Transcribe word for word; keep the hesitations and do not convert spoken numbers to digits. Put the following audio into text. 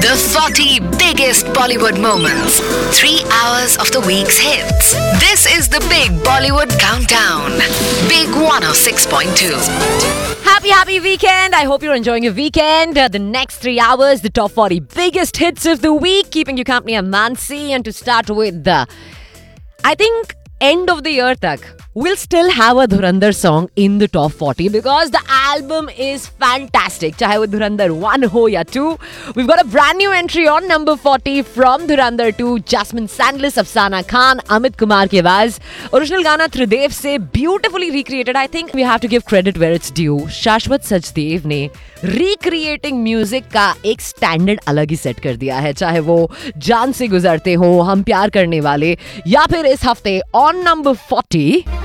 The forty biggest Bollywood moments. Three hours of the week's hits. This is the Big Bollywood Countdown. Big one oh six point two. Happy, happy weekend. I hope you're enjoying your weekend. Uh, the next three hours, the top forty biggest hits of the week. Keeping you company, I'm Mansi. And to start with, the, I think, end of the year tak, we'll still have a Dhurandhar song in the top forty because the album is fantastic. Chahe wo Dhurandhar one ho ya two. We've got a brand new entry on number forty from Dhurandhar two. Jasmine Sandler, Afsana Khan, Amit Kumar ki आवाज. Original गाना त्रिदेव से beautifully recreated. I think we have to give credit where it's due. शाश्वत सचदेव ने recreating music का एक standard अलग ही set कर दिया है. चाहे वो जान से गुजरते हो, हम प्यार करने वाले, या फिर इस हफ्ते on number forty.